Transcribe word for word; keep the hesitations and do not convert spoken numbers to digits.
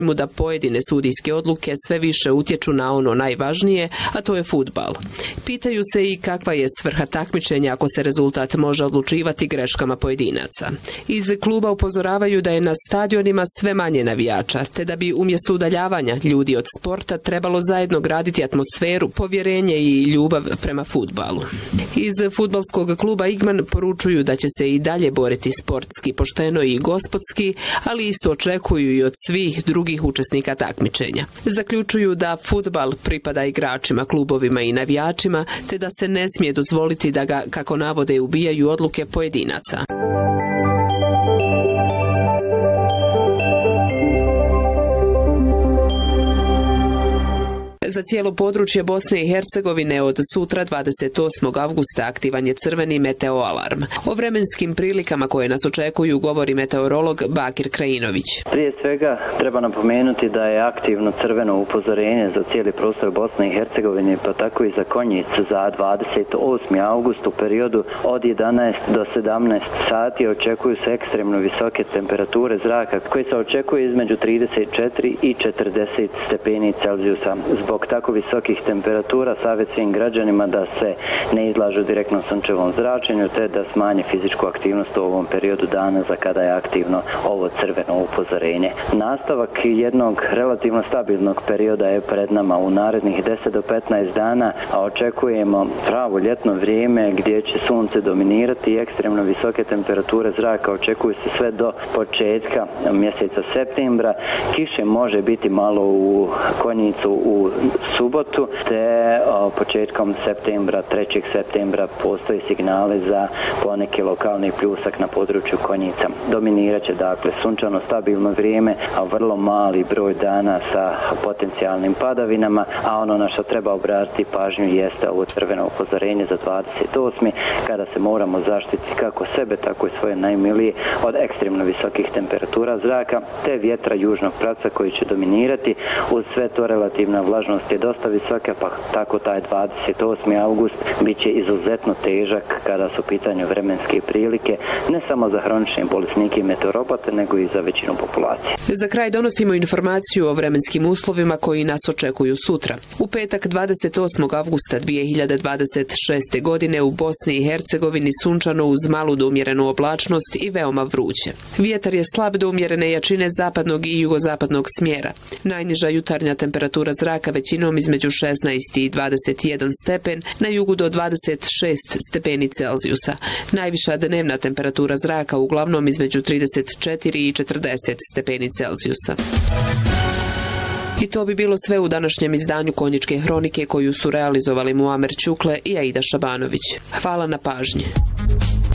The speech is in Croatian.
mu da pojedine sudijske odluke sve više utječu na ono najvažnije, a to je fudbal. Pitaju se i kakva je svrha takmičenja ako se rezultat može odlučivati greškama pojedinaca. Iz kluba upozoravaju da je na stadionima sve manje navijača, te da bi umjesto udaljavanja ljudi od sporta trebalo zajedno graditi atmosferu, povjerenje i ljubav prema fudbalu. Iz fudbalskog kluba Igman poručuju da će se i dalje boriti sportski, pošteno i gospodski, ali isto očekuju i od svih drugih učesnika takmičenja. Zaključuju da fudbal pripada igračima, klubovima i navijačima, te da se ne smije dozvoliti da ga, kako navode, ubijaju odluke pojedinaca. Za cijelo područje Bosne i Hercegovine od sutra dvadeset osmog avgusta aktivan je crveni meteo alarm. O vremenskim prilikama koje nas očekuju govori meteorolog Bakir Krajinović. Prije svega treba napomenuti da je aktivno crveno upozorenje za cijeli prostor Bosne i Hercegovine, pa tako i za Konjic za dvadeset osmi avgust u periodu od jedanaest do sedamnaest sati očekuju se ekstremno visoke temperature zraka koje se očekuje između trideset četiri i četrdeset stepeni Celzijusa. Zbog tako visokih temperatura savjet svim građanima da se ne izlažu direktno sunčevom zračenju te da smanje fizičku aktivnost u ovom periodu dana za kada je aktivno ovo crveno upozorenje. Nastavak jednog relativno stabilnog perioda je pred nama u narednih deset do petnaest dana, a očekujemo pravo ljetno vrijeme gdje će sunce dominirati i ekstremno visoke temperature zraka očekuju se sve do početka mjeseca septembra. Kiše može biti malo u Konjicu u subotu, te o, početkom septembra, trećeg septembra postoji signale za poneki lokalni pljusak na području Konjica. Dominirat će dakle sunčano stabilno vrijeme, a vrlo mali broj dana sa potencijalnim padavinama, a ono na što treba obratiti pažnju jeste ovo crveno upozorenje za dvadeset osmi kada se moramo zaštititi kako sebe, tako i svoje najmilije od ekstremno visokih temperatura zraka, te vjetra južnog pravca koji će dominirati. Uz sve to relativna vlažnost je dosta visoka, pa tako taj dvadeset osmi avgust bit će izuzetno težak kada su u pitanju vremenske prilike, ne samo za hronične bolesnike i meteoropate, nego i za većinu populacije. Za kraj donosimo informaciju o vremenskim uslovima koji nas očekuju sutra. U petak dvadeset osmog avgusta dvije hiljade dvadeset šeste. godine u Bosni i Hercegovini sunčano uz malu do umjerenu oblačnost i veoma vruće. Vjetar je slab do umjerene jačine zapadnog i jugozapadnog smjera. Najniža jutarnja temperatura zraka većinom između šesnaest i dvadeset jedan stepen, na jugu do dvadeset šest stepeni Celzijusa. Najviša dnevna temperatura zraka uglavnom između trideset četiri i četrdeset stepeni Celzijusa. I to bi bilo sve u današnjem izdanju Konjičke hronike koju su realizovali Muamer Čukle i Aida Šabanović. Hvala na pažnji.